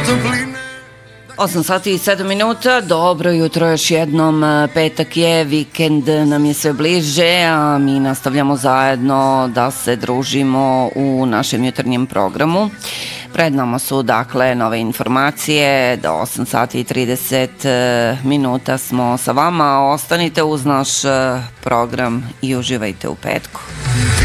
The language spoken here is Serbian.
8 sati i 7 minuta, dobro jutro još jednom, petak je, vikend nam je sve bliže, a mi nastavljamo zajedno da se družimo u našem jutarnjem programu. Pred nama su dakle nove informacije, do 8 sati i 30 minuta smo sa vama, ostanite uz naš program i uživajte u petku.